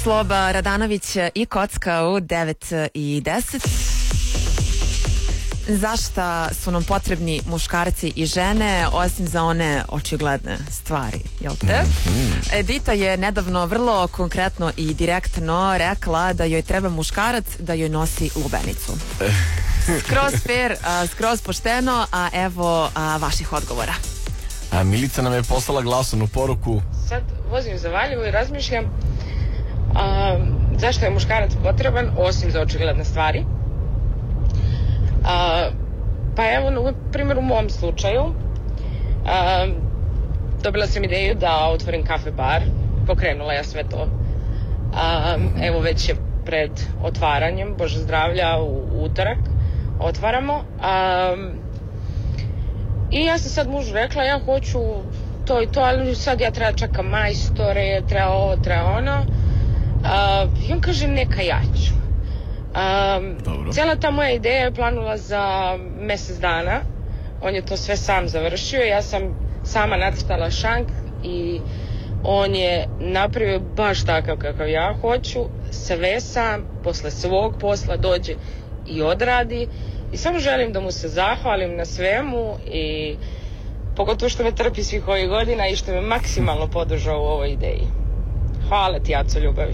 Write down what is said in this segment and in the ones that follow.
Sloba Radanović i Kocka u 9:10. Zašta su nam potrebni muškarci i žene osim za one očigledne stvari, jel te? Edita je nedavno vrlo konkretno i direktno rekla da joj treba muškarac da joj nosi lubenicu. Skroz fair, skroz pošteno, a evo vaših odgovora. A Milica nam je poslala glasovnu poruku. Sad vozim za Valjevo i razmišljam zašto je muškarac potreban osim za očigledne stvari. Pa evo, na primjer u mom slučaju dobila sam ideju da otvorim kafe bar, pokrenula ja sve to. Evo već je pred otvaranjem, Bože zdravlja, u utorak otvaramo. I ja sam sad mužu rekla, ja hoću to i to, ali sad ja treba čekam majstore, treba ovo, treba ono. I on kaže, neka ja ću. Cijela ta moja ideja je planula za mjesec dana. On je to sve sam završio. Ja sam sama nacrtala šank i on je napravio baš takav kakav ja hoću. Sve sam, posle svog posla dođe i odradi. I samo želim da mu se zahvalim na svemu i pogotovo što me trpi svih ovih godina i što me maksimalno podržao u ovoj ideji. Hvala ti, Jaco, ljubavi.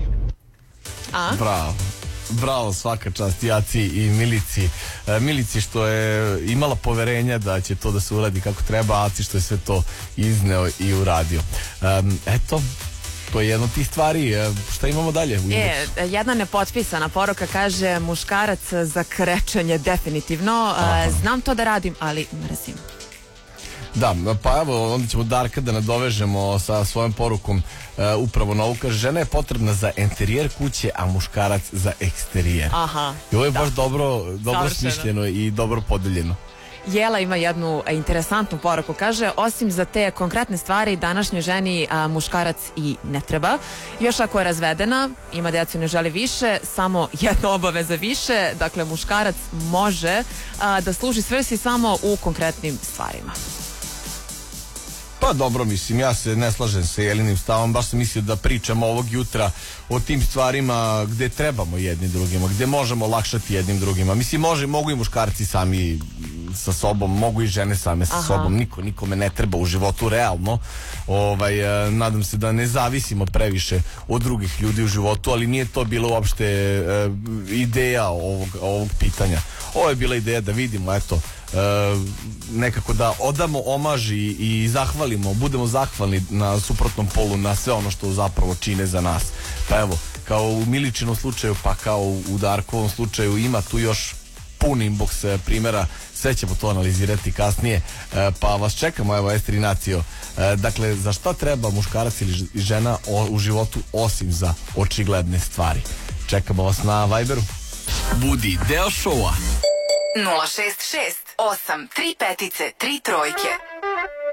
Bravo, svaka čast Jaci i Milici. Milici što je imala poverenja da će to da se uradi kako treba, Aci što je sve to izneo i uradio. Eto, to je jedna od tih stvari. Šta imamo dalje? Jedna nepotpisana poruka kaže muškarac za krečenje definitivno. Znam to da radim, ali mrzim. Da, pa evo, onda ćemo Darka da nadovežemo sa svojom porukom upravo na ovu. Kaže, žena je potrebna za interijer kuće, a muškarac za eksterijer. I ovo je baš dobro smišljeno i dobro podeljeno. Jela ima jednu interesantnu poruku. Kaže, osim za te konkretne stvari današnjoj ženi muškarac i ne treba. Još ako je razvedena, ima djecu, ne želi više, samo jedna obaveza više. Dakle, muškarac može da služi svrsi samo u konkretnim stvarima. Pa dobro, mislim, ja se ne slažem sa Jelinim stavom, baš sam mislio da pričamo ovog jutra o tim stvarima gde trebamo jedni drugima, gde možemo olakšati jednim drugima. Mislim, mogu i muškarci sami sa sobom, mogu i žene same sa sobom, nikome ne treba u životu realno. Nadam se da ne zavisimo previše od drugih ljudi u životu, ali nije to bilo uopšte ideja ovog pitanja. Ovo je bila ideja da vidimo, eto, nekako da odamo omaž i zahvalimo, budemo zahvalni na suprotnom polu, na sve ono što zapravo čine za nas. Pa evo, kao u Miličinom slučaju, pa kao u Darkovom slučaju, ima tu još pun inbox primjera, sve ćemo to analizirati kasnije, pa vas čekamo, evo, Ester i Nacio. Dakle, za šta treba muškarac ili žena u životu osim za očigledne stvari? Čekamo vas na Viberu. Budi deo šova. 066 8 3 petice 3 trojke.